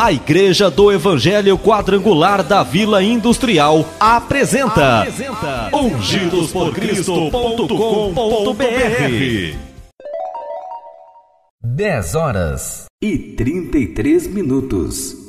A Igreja do Evangelho Quadrangular da Vila Industrial apresenta ungidosporcristo.com.br. 10h33.